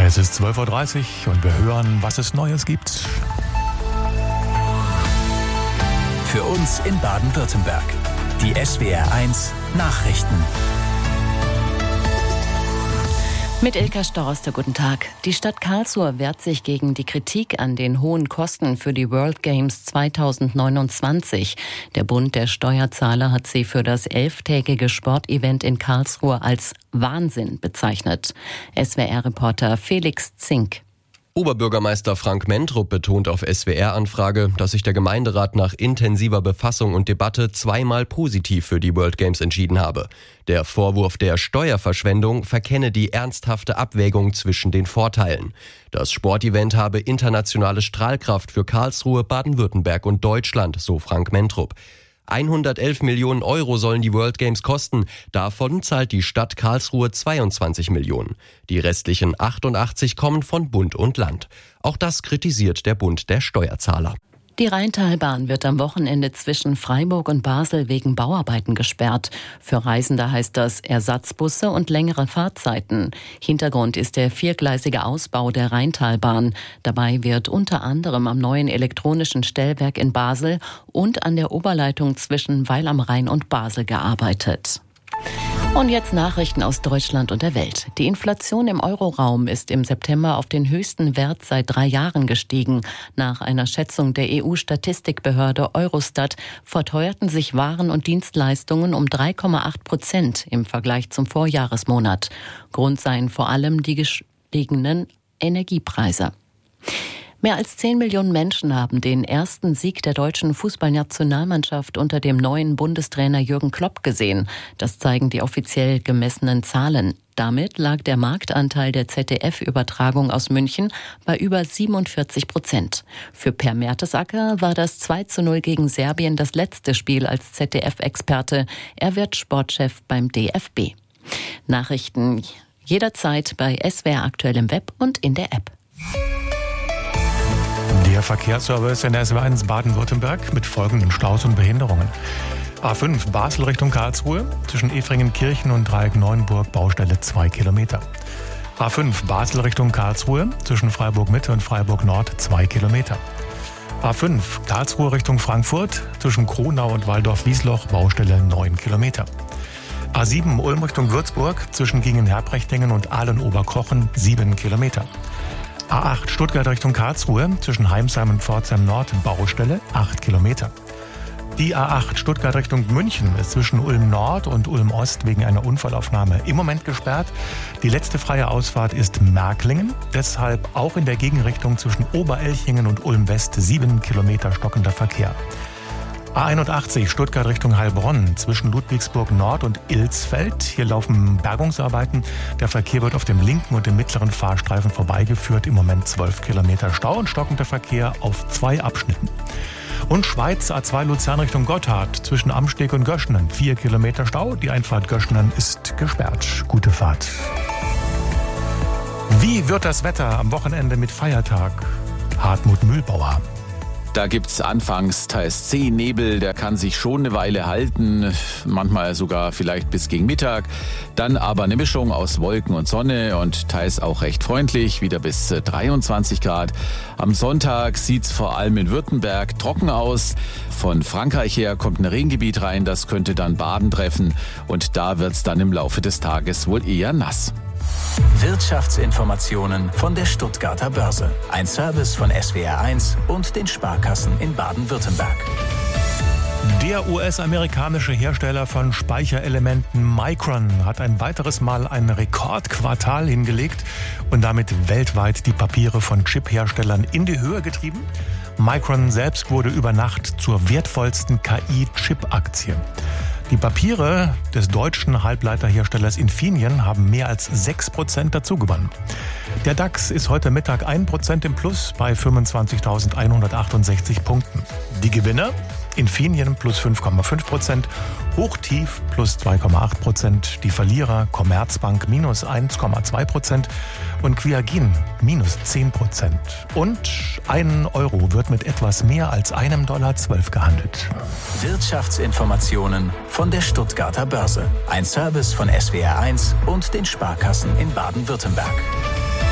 Es ist 12.30 Uhr und wir hören, was es Neues gibt. Für uns in Baden-Württemberg. Die SWR1 Nachrichten. Mit Ilka Storster, guten Tag. Die Stadt Karlsruhe wehrt sich gegen die Kritik an den hohen Kosten für die World Games 2029. Der Bund der Steuerzahler hat sie für das 11-tägige Sportevent in Karlsruhe als Wahnsinn bezeichnet. SWR-Reporter Felix Zink. Oberbürgermeister Frank Mentrup betont auf SWR-Anfrage, dass sich der Gemeinderat nach intensiver Befassung und Debatte zweimal positiv für die World Games entschieden habe. Der Vorwurf der Steuerverschwendung verkenne die ernsthafte Abwägung zwischen den Vorteilen. Das Sportevent habe internationale Strahlkraft für Karlsruhe, Baden-Württemberg und Deutschland, so Frank Mentrup. 111 Millionen Euro sollen die World Games kosten. Davon zahlt die Stadt Karlsruhe 22 Millionen. Die restlichen 88 kommen von Bund und Land. Auch das kritisiert der Bund der Steuerzahler. Die Rheintalbahn wird am Wochenende zwischen Freiburg und Basel wegen Bauarbeiten gesperrt. Für Reisende heißt das Ersatzbusse und längere Fahrzeiten. Hintergrund ist der viergleisige Ausbau der Rheintalbahn. Dabei wird unter anderem am neuen elektronischen Stellwerk in Basel und an der Oberleitung zwischen Weil am Rhein und Basel gearbeitet. Und jetzt Nachrichten aus Deutschland und der Welt. Die Inflation im Euroraum ist im September auf den höchsten Wert seit 3 Jahren gestiegen. Nach einer Schätzung der EU-Statistikbehörde Eurostat verteuerten sich Waren und Dienstleistungen um 3,8% im Vergleich zum Vorjahresmonat. Grund seien vor allem die gestiegenen Energiepreise. Mehr als 10 Millionen Menschen haben den ersten Sieg der deutschen Fußballnationalmannschaft unter dem neuen Bundestrainer Jürgen Klopp gesehen. Das zeigen die offiziell gemessenen Zahlen. Damit lag der Marktanteil der ZDF-Übertragung aus München bei über 47%. Für Per Mertesacker war das 2:0 gegen Serbien das letzte Spiel als ZDF-Experte. Er wird Sportchef beim DFB. Nachrichten jederzeit bei SWR aktuell im Web und in der App. Der Verkehrsservice in der SWR1 Baden-Württemberg mit folgenden Staus und Behinderungen. A5 Basel Richtung Karlsruhe, zwischen Efringen-Kirchen und Dreieck-Neuenburg, Baustelle 2 Kilometer. A5 Basel Richtung Karlsruhe, zwischen Freiburg-Mitte und Freiburg-Nord 2 Kilometer. A5 Karlsruhe Richtung Frankfurt, zwischen Kronau und Waldorf-Wiesloch, Baustelle 9 Kilometer. A7 Ulm Richtung Würzburg, zwischen Gingen-Herprechtingen und Aalen-Oberkochen 7 Kilometer. A8 Stuttgart Richtung Karlsruhe, zwischen Heimsheim und Pforzheim Nord, Baustelle 8 Kilometer. Die A8 Stuttgart Richtung München ist zwischen Ulm Nord und Ulm Ost wegen einer Unfallaufnahme im Moment gesperrt. Die letzte freie Ausfahrt ist Märklingen, deshalb auch in der Gegenrichtung zwischen Oberelchingen und Ulm West 7 Kilometer stockender Verkehr. A81 Stuttgart Richtung Heilbronn, zwischen Ludwigsburg Nord und Ilsfeld. Hier laufen Bergungsarbeiten. Der Verkehr wird auf dem linken und dem mittleren Fahrstreifen vorbeigeführt. Im Moment 12 Kilometer Stau und stockender Verkehr auf 2 Abschnitten. Und Schweiz A2 Luzern Richtung Gotthard, zwischen Amsteg und Göschenen 4 Kilometer Stau. Die Einfahrt Göschenen ist gesperrt. Gute Fahrt. Wie wird das Wetter am Wochenende mit Feiertag? Hartmut Mühlbauer. Da gibt's anfangs teils zähen Nebel, der kann sich schon eine Weile halten, manchmal sogar vielleicht bis gegen Mittag. Dann aber eine Mischung aus Wolken und Sonne und teils auch recht freundlich, wieder bis 23 Grad. Am Sonntag sieht's vor allem in Württemberg trocken aus. Von Frankreich her kommt ein Regengebiet rein, das könnte dann Baden treffen und da wird's dann im Laufe des Tages wohl eher nass. Wirtschaftsinformationen von der Stuttgarter Börse. Ein Service von SWR1 und den Sparkassen in Baden-Württemberg. Der US-amerikanische Hersteller von Speicherelementen Micron hat ein weiteres Mal ein Rekordquartal hingelegt und damit weltweit die Papiere von Chip-Herstellern in die Höhe getrieben. Micron selbst wurde über Nacht zur wertvollsten KI-Chip-Aktie. Die Papiere des deutschen Halbleiterherstellers Infineon haben mehr als 6% dazugewonnen. Der DAX ist heute Mittag 1% im Plus bei 25.168 Punkten. Die Gewinner? Infineon plus 5,5%, Hochtief plus 2,8%, die Verlierer Commerzbank minus 1,2% und Quiagin minus 10%. Und 1 Euro wird mit etwas mehr als $1,12 gehandelt. Wirtschaftsinformationen von der Stuttgarter Börse. Ein Service von SWR1 und den Sparkassen in Baden-Württemberg.